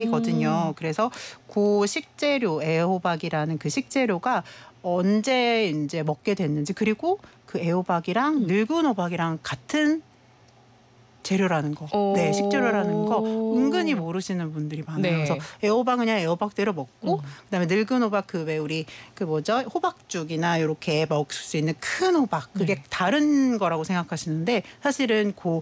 거든요. 그래서 그 식재료 애호박이라는 그 식재료가 언제 이제 먹게 됐는지, 그리고 그 애호박이랑 늙은 호박이랑 같은 재료라는 거, 네, 식재료라는 거 은근히 오. 모르시는 분들이 많아요. 그래서 네. 애호박은 그냥 애호박대로 먹고, 음. 그다음에 늙은 호박, 그 왜 우리 그 뭐죠, 호박죽이나 요렇게 먹을 수 있는 큰 호박, 그게 네. 다른 거라고 생각하시는데, 사실은 그